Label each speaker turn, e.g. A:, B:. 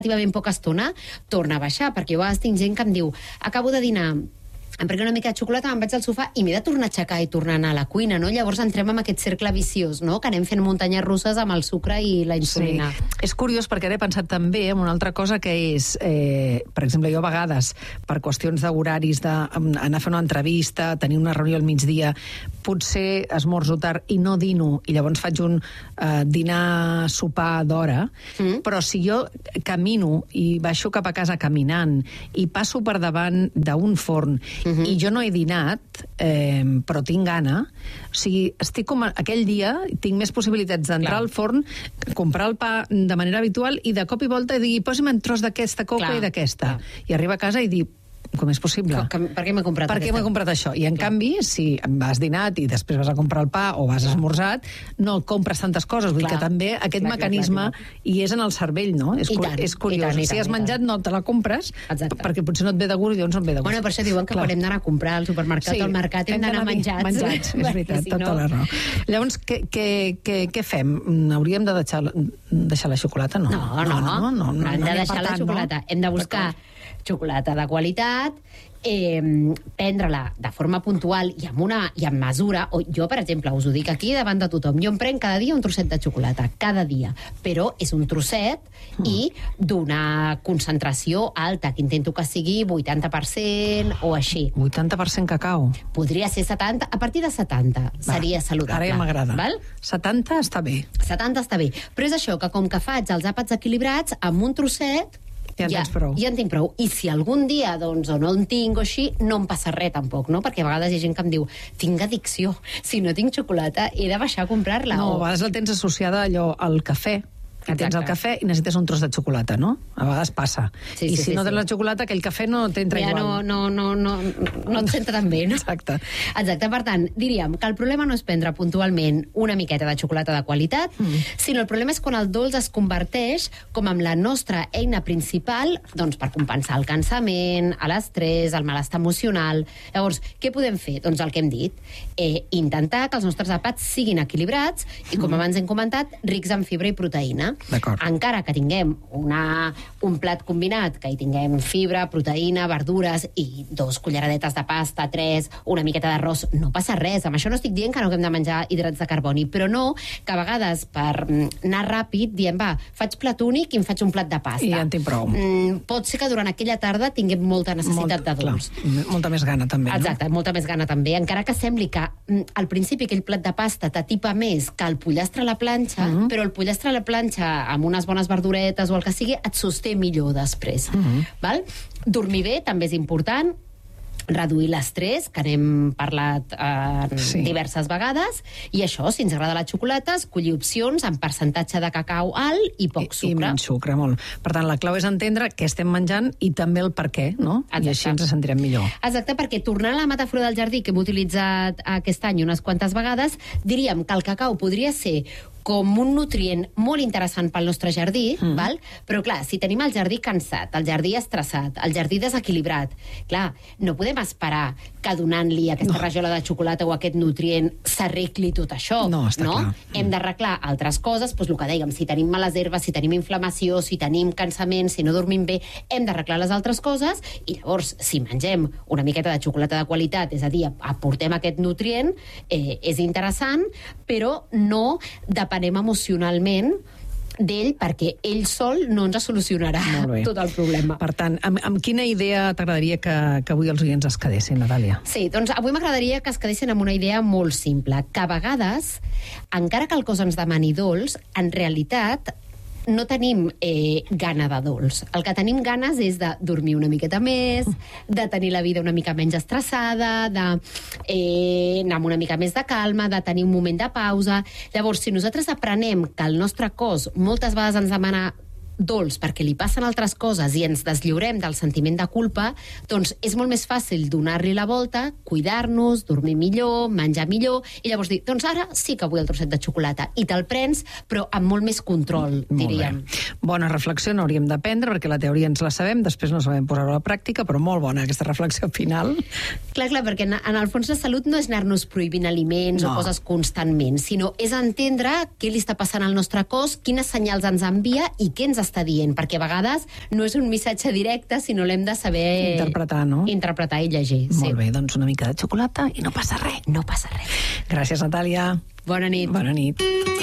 A: relativament poca estona, torna a baixar, perquè jo a vegades tinc gent que em diu acabo de dinar, em prenc una mica de xocolata, me'n vaig al sofà i m'he de tornar a aixecar i tornar a anar a la cuina, no? Llavors entrem en aquest cercle viciós, no? Que anem fent muntanyes russes amb el sucre i la insulina.
B: Sí. És curiós perquè ara he pensat també en una altra cosa que és, per exemple, jo a vegades, per qüestions d'horaris, d'anar a fer una entrevista, tenir una reunió al migdia, potser esmorzo tard i no dino, i llavors faig un dinar-sopar d'hora, però si jo camino i baixo cap a casa caminant i passo per davant d'un forn i jo no he dinat, però tinc gana, o sigui, estic com aquell dia, tinc més possibilitats d'entrar al forn, comprar el pa de manera habitual i de cop i volta dir, posi'm un tros d'aquesta coca i d'aquesta. I arribar a casa i dir, com és possible?
A: Per què m'he comprat
B: aquesta? Per què m'he comprat això? I en canvi, si vas dinat i després vas a comprar el pa o vas esmorzat, no compres tantes coses. Vull dir que també aquest mecanisme hi és en el cervell, no? És curiós. Si has menjat, no te la compres, perquè potser no et ve de gust i llavors no et ve de gust.
A: Bueno, per això diuen que quan hem d'anar a comprar al supermercat o al mercat hem d'anar menjats.
B: És veritat, tota la raó. Llavors, què fem? Hauríem de deixar la xocolata? No.
A: No hem de deixar la xocolata. Hem de buscar xocolata de qualitat, prendre-la de forma puntual i amb mesura. Jo, per exemple, us ho dic aquí davant de tothom, jo em prenc cada dia un trosset de xocolata, cada dia, però és un trosset i d'una concentració alta, que intento que sigui 80% o així.
B: 80% cacau?
A: Podria ser 70, a partir de 70 seria saludable.
B: Ara ja m'agrada. 70 està bé.
A: 70 està bé, però és això, que com que faig els àpats equilibrats, amb un trosset
B: ja en tinc prou.
A: I si algun dia, doncs, o no en tinc o així, no em passa res tampoc, no? Perquè a vegades hi ha gent que em diu, tinc addicció, si no tinc xocolata he de baixar a comprar-la.
B: No, a vegades la tens associada allò al cafè. I tens el cafè i necessites un tros de xocolata, no? A vegades passa. I si no tens la xocolata, aquell cafè no t'entra igual.
A: No et senta tan bé, no?
B: Exacte.
A: Per tant, diríem que el problema no és prendre puntualment una miqueta de xocolata de qualitat, sinó el problema és quan el dolç es converteix com amb la nostra eina principal, doncs per compensar el cansament, l'estrès, el malestar emocional. Llavors, què podem fer? Doncs el que hem dit, intentar que els nostres àpats siguin equilibrats i, com abans hem comentat, rics en fibra i proteïna. Encara que tinguem un plat combinat, que hi tinguem fibra, proteïna, verdures i 2 culleradetes de pasta, 3, una miqueta d'arròs, no passa res. Amb això no estic dient que no hem de menjar hidrats de carboni, però no que a vegades per anar ràpid diem, faig plat únic i em faig un plat de pasta.
B: I ja en tinc prou.
A: Pot ser que durant aquella tarda tinguem molta necessitat de dolç.
B: Molta més gana també, no?
A: Exacte, molta més gana també. Encara que sembli que al principi aquell plat de pasta t'atipa més que el pollastre a la planxa, però el pollastre a la planxa amb unes bones verduretes o el que sigui, et sosté millor després. Val? Dormir bé també és important, reduir l'estrès, que n'hem parlat diverses vegades, i això, si ens agrada la xocolata, escollir opcions amb percentatge de cacau alt i poc sucre.
B: I menys sucre, molt. Per tant, la clau és entendre què estem menjant i també el per què, no? I així ens sentirem millor.
A: Exacte, perquè tornant a la metàfora del jardí que hem utilitzat aquest any unes quantes vegades, diríem que el cacau podria ser com un nutrient molt interessant pel nostre jardí, val? Però clar, si tenim el jardí cansat, el jardí estressat, el jardí desequilibrat, clar, no podem esperar que donant-li aquesta rajola de xocolata o aquest nutrient s'arregli tot això.
B: No, està clar.
A: Hem d'arreglar altres coses, doncs el que dèiem, si tenim males herbes, si tenim inflamació, si tenim cansament, si no dormim bé, hem d'arreglar les altres coses, i llavors, si mengem una miqueta de xocolata de qualitat, és a dir, aportem aquest nutrient, és interessant, però no depenem emocionalment d'ell, perquè ell sol no ens solucionarà tot el problema.
B: Per tant, amb quina idea t'agradaria que avui els oients es quedessin, Natàlia?
A: Sí, doncs avui m'agradaria que es quedessin amb una idea molt simple, que a vegades, encara que el cos ens demani dolç, en realitat no tenim gana de dolç. El que tenim ganes és de dormir una miqueta més, de tenir la vida una mica menys estressada, d'anar amb una mica més de calma, de tenir un moment de pausa. Llavors, si nosaltres aprenem que el nostre cos moltes vegades ens demana dolç perquè li passen altres coses i ens deslliurem del sentiment de culpa, doncs és molt més fàcil donar-li la volta, cuidar-nos, dormir millor, menjar millor, i llavors dir, doncs ara sí que vull el trosset de xocolata, i te'l prens, però amb molt més control, diríem.
B: Bona reflexió, no hauríem d'aprendre, perquè la teoria ens la sabem, després no sabem posar-ho a la pràctica, però molt bona aquesta reflexió final.
A: Clar, perquè en el fons la salut no és anar-nos prohibint aliments o coses constantment, sinó és entendre què li està passant al nostre cos, quines senyals ens envia i què ens està m'està dient, perquè a vegades no és un missatge directe, sinó l'hem de saber...
B: Interpretar, no?
A: Interpretar i llegir, sí.
B: Molt bé, doncs una mica de xocolata i no passa res.
A: No passa res.
B: Gràcies, Natàlia.
A: Bona nit.
B: Bona nit.